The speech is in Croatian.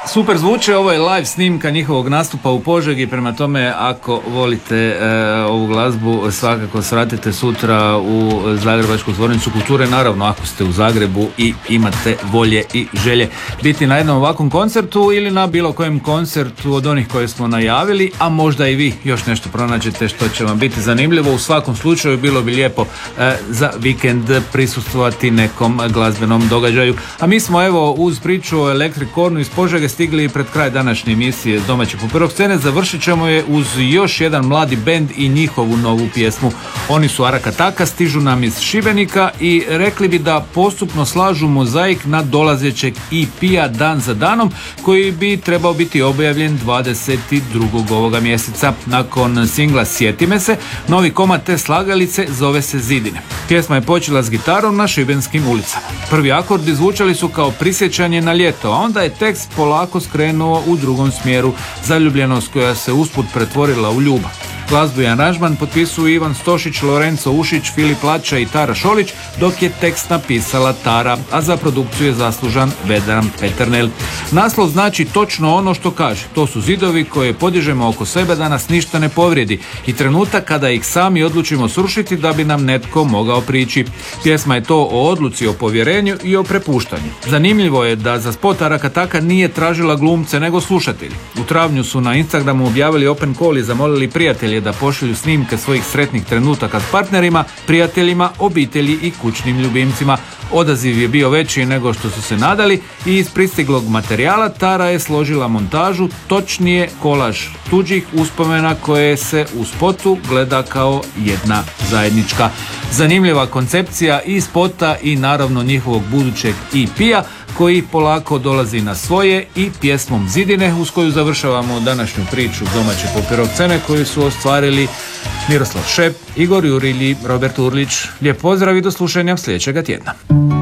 Super zvuče, ovo je live snimka njihovog nastupa u Požegi, prema tome ako volite ovu glazbu svakako svratite sutra u Zagrebačku tvornicu kulture, naravno ako ste u Zagrebu i imate volje i želje biti na jednom ovakvom koncertu ili na bilo kojem koncertu od onih koje smo najavili, a možda i vi još nešto pronađete što će vam biti zanimljivo. U svakom slučaju bilo bi lijepo za vikend prisustvovati nekom glazbenom događaju. A mi smo evo uz priču o Electric Cornu iz Požege stigli pred kraj današnje emisije domaće pop scene. Završit ćemo je uz još jedan mladi bend i njihovu novu pjesmu. Oni su Arakataka, stižu nam iz Šibenika i rekli bi da postupno slažu mozaik na dolazećeg EP-a Dan za danom, koji bi trebao biti objavljen 22. ovoga mjeseca. Nakon singla Sjeti me se, novi komad te slagalice zove se Zidine. Pjesma je počela s gitarom na šibenskim ulicama. Prvi akordi zvučali su kao prisjećanje na ljeto, a onda je tekst polako skrenuo u drugom smjeru, zaljubljenost koja se usput pretvorila u ljubav. Glazbu i aranžman potpisuju Ivan Stošić, Lorenzo Ušić, Filip Lača i Tara Šolić, dok je tekst napisala Tara, a za produkciju je zaslužan Vedran Peternel. Naslov znači točno ono što kaže. To su zidovi koje podižemo oko sebe da nas ništa ne povrijedi i trenutak kada ih sami odlučimo srušiti da bi nam netko mogao prići. Pjesma je to o odluci, o povjerenju i o prepuštanju. Zanimljivo je da za spot Arakataka nije tražila glumce nego slušatelji. U travnju su na Instagramu objavili open call i zamolili prijatelje da pošalju snimke svojih sretnih trenutaka s partnerima, prijateljima, obitelji i kućnim ljubimcima. Odaziv je bio veći nego što su se nadali i iz pristiglog materijala Tara je složila montažu, točnije kolaž tuđih uspomena koje se u spotu gleda kao jedna zajednička. Zanimljiva koncepcija i spota i naravno njihovog budućeg EP-a koji polako dolazi na svoje i pjesmom Zidine uz koju završavamo današnju priču domaće pop rock scene koju su ostvarili Miroslav Šep, Igor Jurilji, Robert Urlić. Lijep pozdrav i do slušanja sljedećega tjedna.